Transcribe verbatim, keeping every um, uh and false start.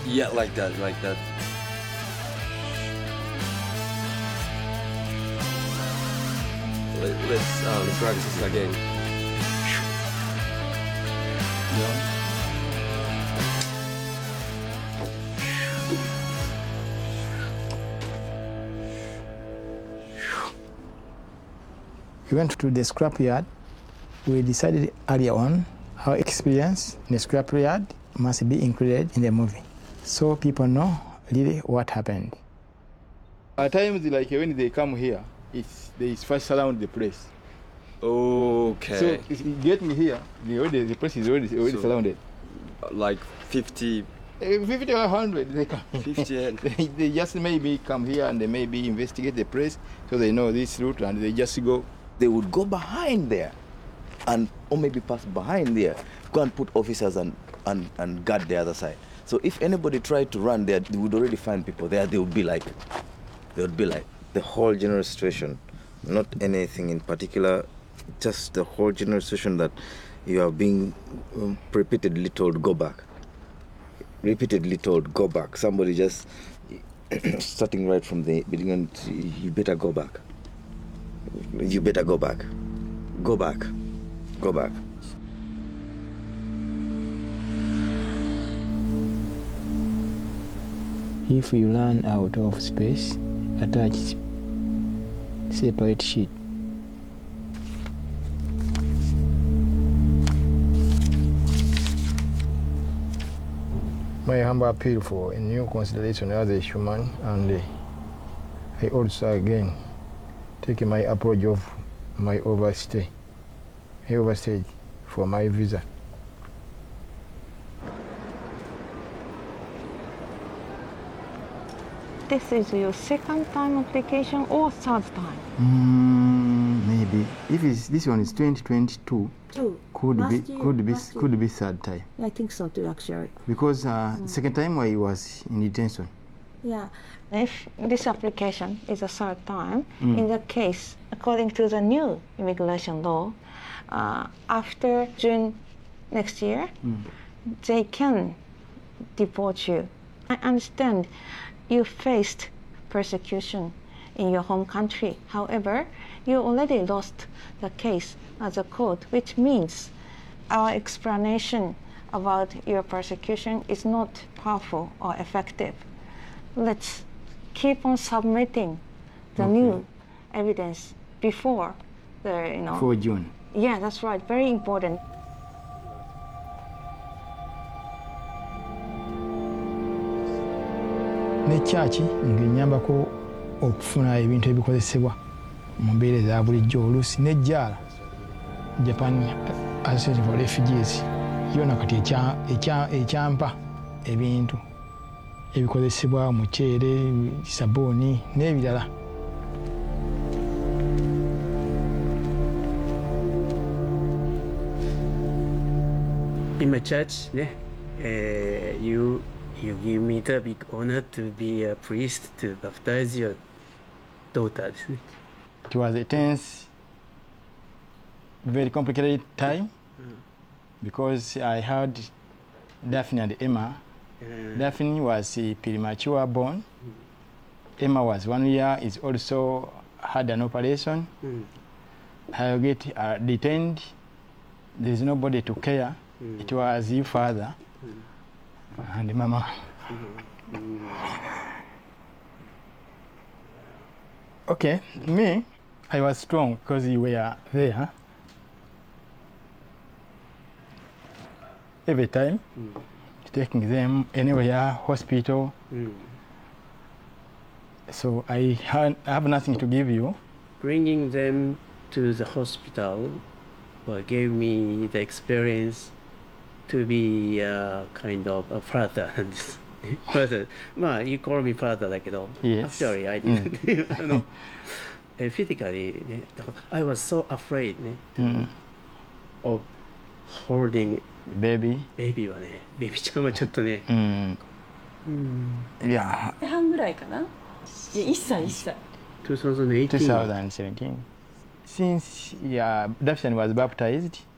Yeah, like that, like that. Let, let's uh, let's practice this again. Yeah. We went to the scrapyard. We decided earlier on our experience in the scrapyard must be included in the movie, so people know really what happened. At times, like when they come here, it's they first surround the place. Okay. So if you get me here, the, already, the place is already already so, surrounded. Like fifty. fifty or one hundred, they come. fifty. they, they just maybe come here and they maybe investigate the place so they know this route and they just go. They would go behind there and or maybe pass behind there, go and put officers and, and, and guard the other side. So if anybody tried to run there, they would already find people there. They would be like, they would be like the whole general situation, not anything in particular, just the whole general situation that you are being um, repeatedly told, go back. Repeatedly told, go back. Somebody just starting right from the beginning, you better go back. You better go back. Go back. Go back. If you run out of space, attach separate sheet. My humble appeal for a new consideration as a human, and uh, I also again take my approach of my overstay. I overstayed for my visa. This is your second time application or third time? Mm, maybe. If it's, this one is twenty twenty-two, oh, could be year, could be year. could be third time. I think so too, actually. Because uh, mm. second time I was in detention. Yeah. If this application is a third time, mm. in that case, according to the new immigration law, uh, after June next year, mm. they can deport you. I understand you faced persecution in your home country. However, you already lost the case as a court, which means our explanation about your persecution is not powerful or effective. Let's keep on submitting the okay. new evidence before the, you know. For June. Yeah, that's right. Very important. Ne church ng'ennyambako okufuna ebintu ebikozesebwa mu mbeera eza bulijjo oluusi n'ejjaala Japan Association for Refugees yona kati ekyampa ebintu ebikozesebwa omuceere, sabbuuni n'ebirala. In my church, yeah, uh, you you give me the big honor to be a priest to baptize your daughter. It was a tense, very complicated time mm. because I had Daphne and Emma. Mm. Daphne was uh, premature born. Mm. Emma was one year. Is also had an operation. Mm. I get uh, detained. There is nobody to care. Mm. It was your father mm. and Mama. Mm. Mm. Okay, me, I was strong because you were there. Every time, mm. taking them anywhere, hospital. Mm. So I, had, I have nothing to give you. Bringing them to the hospital well, gave me the experience to be uh, kind of a father. father. Well, you call me father, like, you know. Yes. Actually, I didn't. Mm. you know, physically, I was so afraid mm. of holding baby. Baby はね、ベビーちゃんはちょっとね。 うん。うん。いや。 半ぐらいかな。いや、一歳一歳。 twenty eighteen. twenty seventeen. Since yeah, Daphne was baptized,